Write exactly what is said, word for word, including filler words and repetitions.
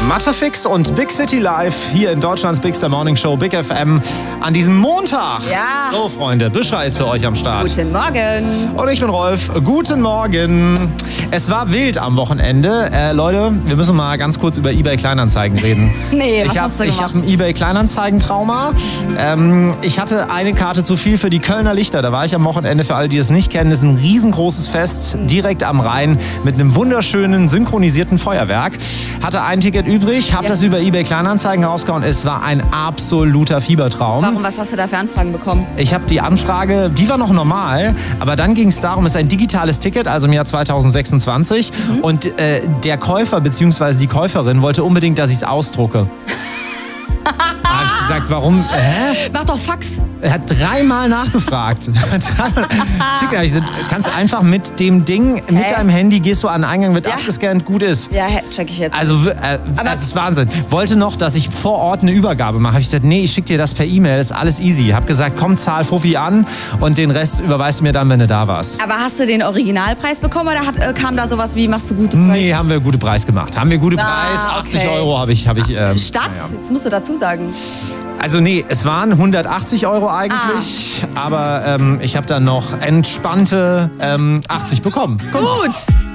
Mattefix und Big City Live hier in Deutschlands Bigster Morning Show, Big F M, an diesem Montag. Ja. So, Freunde, Büschra ist für euch am Start. Guten Morgen. Und ich bin Rolf. Guten Morgen. Es war wild am Wochenende. Äh, Leute, wir müssen mal ganz kurz über eBay Kleinanzeigen reden. Nee, was ich hab, hast du Ich gemacht? habe ein eBay Kleinanzeigen-Trauma. Ähm, ich hatte eine Karte zu viel für die Kölner Lichter. Da war ich am Wochenende, für alle, die es nicht kennen. Das ist ein riesengroßes Fest, direkt am Rhein, mit einem wunderschönen, synchronisierten Feuerwerk. Hatte ein Ticket übrig, habe Ja. das über eBay Kleinanzeigen rausgehauen. Es war ein absoluter Fiebertraum. Warum, was hast du da für Anfragen bekommen? Ich habe die Anfrage, die war noch normal, aber dann ging es darum, es ist ein digitales Ticket, also im Jahr zweitausendsechsundzwanzig. Mhm. Und äh, der Käufer bzw. die Käuferin wollte unbedingt, dass ich es ausdrucke. Da habe ich gesagt, warum? Hä? Mach doch Fax. Er hat dreimal nachgefragt. dreimal. Ticket, hab ich gesagt, kannst du einfach mit dem Ding, mit Hä? deinem Handy, gehst du an den Eingang, wird Ja. abgescannt, gut ist. Ja, hä, check ich jetzt. Also, äh, Aber- das ist Wahnsinn. Wollte noch, dass ich vor Ort eine Übergabe mache. Habe ich gesagt, nee, ich schicke dir das per E-Mail, ist alles easy. Hab gesagt, komm, zahl Fuffi an und den Rest überweist du mir dann, wenn du da warst. Aber hast du den Originalpreis bekommen oder hat, äh, kam da sowas wie, machst du gute Preis? Nee, haben wir gute Preis gemacht. Haben wir gute Ah, Preis, achtzig okay. Euro habe ich. Hab ich ähm, Stadt? naja. Jetzt musst du dazu sagen. Also nee, es waren hundertachtzig Euro eigentlich, aber ähm, ich habe dann noch entspannte ähm, achtzig bekommen. Gut.